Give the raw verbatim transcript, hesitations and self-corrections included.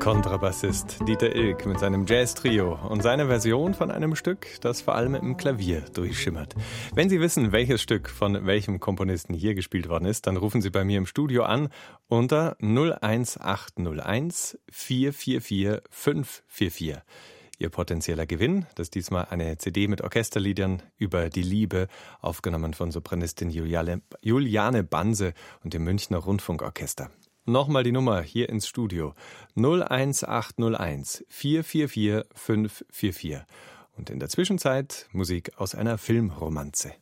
Kontrabassist Dieter Ilk mit seinem Jazz-Trio und seiner Version von einem Stück, das vor allem im Klavier durchschimmert. Wenn Sie wissen, welches Stück von welchem Komponisten hier gespielt worden ist, dann rufen Sie bei mir im Studio an unter null eins acht null eins vier vier vier fünf vier vier. Ihr potenzieller Gewinn, das ist diesmal eine C D mit Orchesterliedern über die Liebe, aufgenommen von Sopranistin Juliane, Juliane Banse und dem Münchner Rundfunkorchester. Nochmal die Nummer hier ins Studio null eins acht null eins vier vier vier fünf vier vier. Und in der Zwischenzeit Musik aus einer Filmromanze.